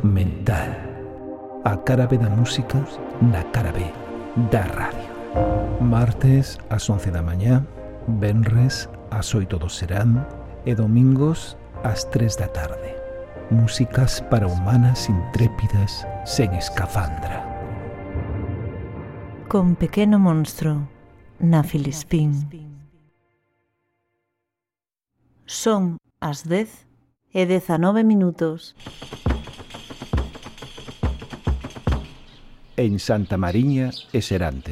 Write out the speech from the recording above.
mental. A cara B da música na cara B da radio. Martes ás 11 da mañá, venres ás 8 do serán e domingos ás 3 da tarde. Músicas para humanas intrépidas sen escafandra. Con Pequeno Monstro na Filispín. Son as 10:19. En Santa Mariña e Serantes.